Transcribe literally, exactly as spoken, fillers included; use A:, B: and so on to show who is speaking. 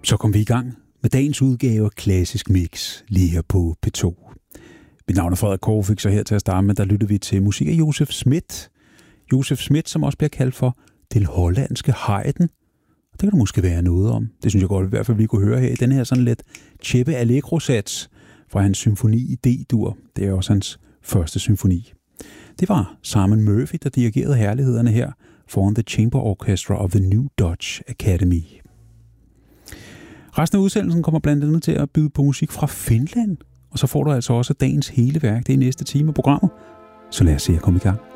A: Så kom vi i gang med dagens udgave af Klassisk Mix lige her på P to. Mit navn er Frederik Kovrfik, så her til at starte med, der lytter vi til musik af Josef Schmidt. Josef Schmidt, som også bliver kaldt for den hollandske Haydn. Det kan der måske være noget om. Det synes jeg godt, i hvert fald vi kunne høre her i den her sådan lidt Chepe Allegro-sats fra hans symfoni i D-dur. Det er også hans første symfoni. Det var Simon Murphy, der dirigerede herlighederne her foran The Chamber Orchestra of the New Dutch Academy. Resten af udsendelsen kommer blandt andet til at byde på musik fra Finland, og så får du altså også dagens hele værk. Det er næste time af programmet. Så lad os se at komme i gang.